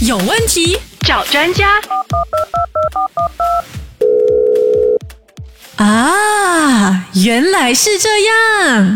有问题找专家。 啊，原来是这样。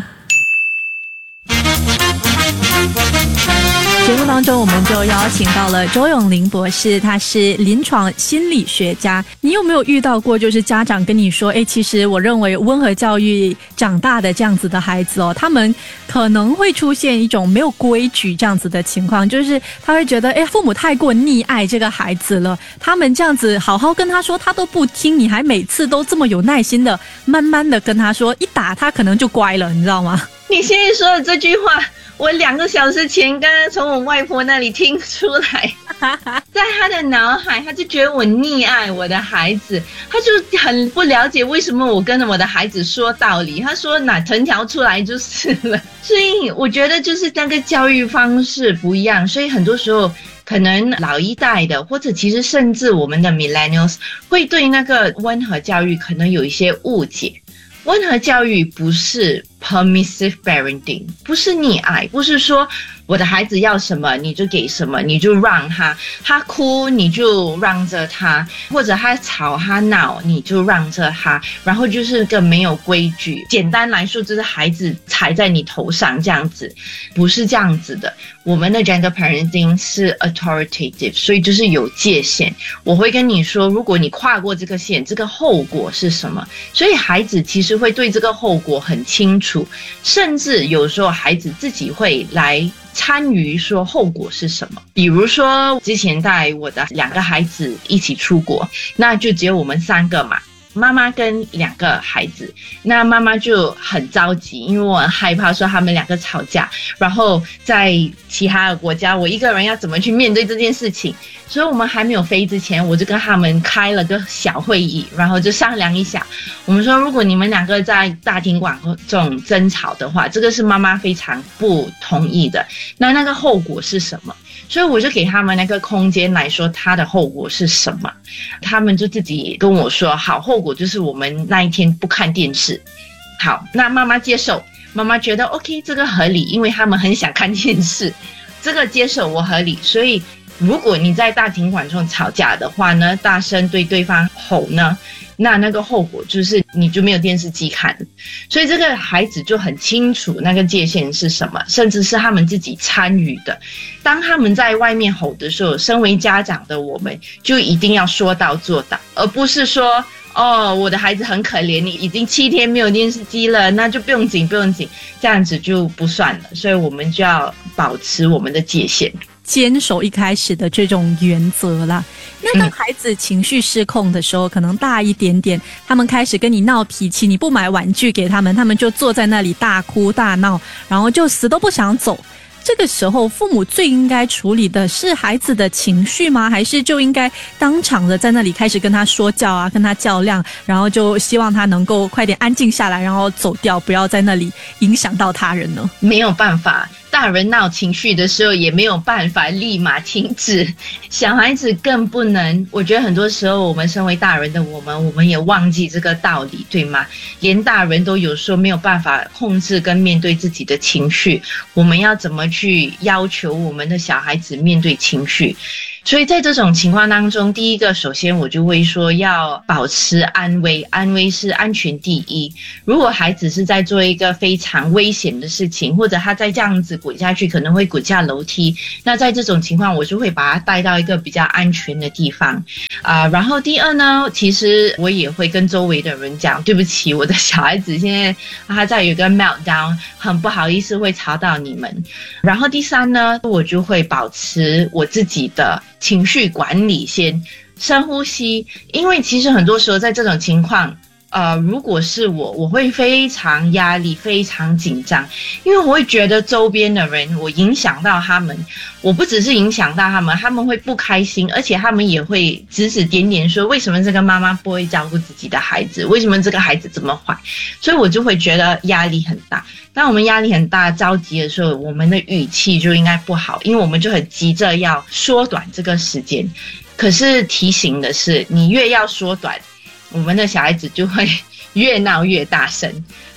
节目当中，我们就邀请到了周永林博士，他是临床心理学家。你有没有遇到过，就是家长跟你说，其实我认为温和教育长大的这样子的孩子哦，他们可能会出现一种没有规矩这样子的情况，就是他会觉得，父母太过溺爱这个孩子了，他们这样子好好跟他说，他都不听，你还每次都这么有耐心的，慢慢的跟他说，一打他可能就乖了，你知道吗？ 你现在说的这句话，我2个小时前刚刚从我外婆那里听出来，在她的脑海，她就觉得我溺爱我的孩子，她就很不了解为什么我跟我的孩子说道理，她说哪藤条出来就是了。所以我觉得就是那个教育方式不一样，所以很多时候可能老一代的，或者其实甚至我们的 millennials 会对那个温和教育可能有一些误解。温和教育不是 permissive parenting， 不是溺爱，不是说我的孩子要什么你就给什么，你就让他哭你就让着他，或者他吵他闹你就让着他，然后就是个没有规矩，简单来说就是孩子踩在你头上这样子，不是这样子的。我们的 gentle parenting 是 authoritative， 所以就是有界限，我会跟你说如果你跨过这个线，这个后果是什么，所以孩子其实会对这个后果很清楚，甚至有时候孩子自己会来参与说后果是什么。比如说之前带我的2个孩子一起出国，那就只有我们3个嘛，妈妈跟2个孩子，那妈妈就很着急，因为我很害怕说他们2个吵架，然后在其他的国家我一个人要怎么去面对这件事情，所以我们还没有飞之前，我就跟他们开了个小会议，然后就商量一下，我们说如果你们2个在大庭广众争吵的话，这个是妈妈非常不同意的，那个后果是什么，所以我就给他们那个空间来说他的后果是什么，他们就自己跟我说，好，后果就是我们那一天不看电视。好，那妈妈接受，妈妈觉得 OK， 这个合理，因为他们很想看电视，这个接受我合理。所以如果你在大庭广众吵架的话呢，大声对对方吼呢，那个后果就是你就没有电视机看，所以这个孩子就很清楚那个界限是什么，甚至是他们自己参与的。当他们在外面吼的时候，身为家长的我们就一定要说到做到，而不是说我的孩子很可怜，你已经7天没有电视机了，那就不用紧，这样子就不算了。所以我们就要保持我们的界限， 坚守一开始的这种原则啦。那当孩子情绪失控的时候，可能大一点点，他们开始跟你闹脾气，你不买玩具给他们，他们就坐在那里大哭大闹，然后就死都不想走。这个时候父母最应该处理的是孩子的情绪吗？还是就应该当场的在那里开始跟他说教啊，跟他较量，然后就希望他能够快点安静下来，然后走掉，不要在那里影响到他人呢？ 没有办法，大人闹情绪的时候也没有办法立马停止，小孩子更不能。我觉得很多时候我们身为大人的我们也忘记这个道理，对吗？连大人都有时候没有办法控制跟面对自己的情绪，我们要怎么去要求我们的小孩子面对情绪？所以在这种情况当中，第一个首先我就会说要保持安危，安危是安全第一。如果孩子是在做一个非常危险的事情，或者他在这样子滚下去可能会滚下楼梯，那在这种情况我就会把他带到一个比较安全的地方然后第二呢，其实我也会跟周围的人讲，对不起，我的小孩子现在他在有一个 meltdown， 很不好意思会吵到你们。然后第三呢，我就会保持我自己的情绪管理，先深呼吸，因为其实很多时候在这种情况如果是我会非常压力，非常紧张，因为我会觉得周边的人我影响到他们，我不只是影响到他们，他们会不开心，而且他们也会指指点点说为什么这个妈妈不会照顾自己的孩子，为什么这个孩子这么坏，所以我就会觉得压力很大。当我们压力很大着急的时候，我们的语气就应该不好，因为我们就很急着要缩短这个时间。可是提醒的是，你越要缩短，我们的小孩子就会越闹越大声，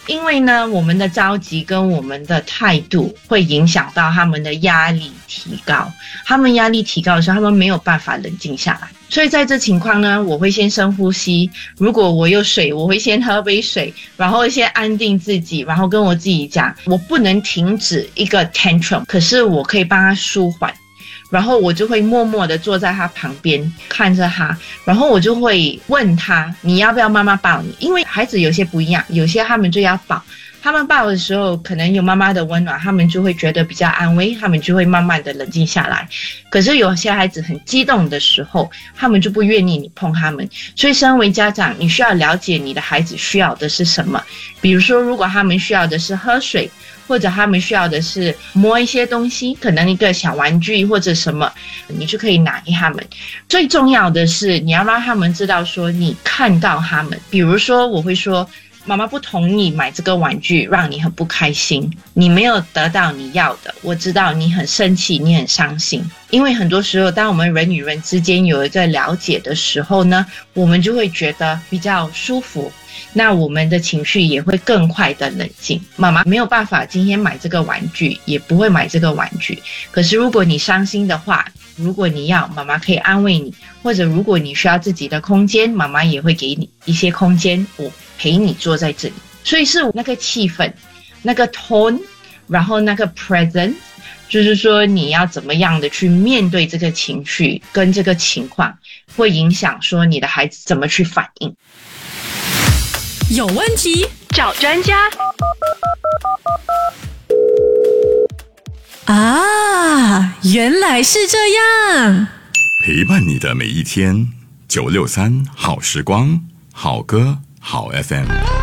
因为呢，我们的着急跟我们的态度会影响到他们的压力提高。他们压力提高的时候，他们没有办法冷静下来。所以在这情况呢，我会先深呼吸。如果我有水，我会先喝杯水，然后先安定自己，然后跟我自己讲，我不能停止一个 tantrum， 可是我可以帮他舒缓。然后我就会默默地坐在他旁边看着他，然后我就会问他，你要不要妈妈抱你？因为孩子有些不一样，有些他们就要抱，他们抱的时候可能有妈妈的温暖，他们就会觉得比较安慰，他们就会慢慢的冷静下来。可是有些孩子很激动的时候，他们就不愿意你碰他们。所以身为家长，你需要了解你的孩子需要的是什么。比如说，如果他们需要的是喝水，或者他们需要的是摸一些东西，可能一个小玩具或者什么，你就可以拿给他们。最重要的是你要让他们知道说你看到他们。比如说我会说，妈妈不同意买这个玩具，让你很不开心，你没有得到你要的，我知道你很生气，你很伤心。因为很多时候当我们人与人之间有一个了解的时候呢，我们就会觉得比较舒服，那我们的情绪也会更快的冷静。妈妈没有办法今天买这个玩具，也不会买这个玩具，可是如果你伤心的话，如果你要，妈妈可以安慰你，或者如果你需要自己的空间，妈妈也会给你一些空间，我陪你坐在这里。所以是那个气氛，那个 tone， 然后那个 presence， 就是说你要怎么样的去面对这个情绪跟这个情况，会影响说你的孩子怎么去反应。 有问题找专家啊，原来是这样。 陪伴你的每一天，963好时光，好歌好 FM。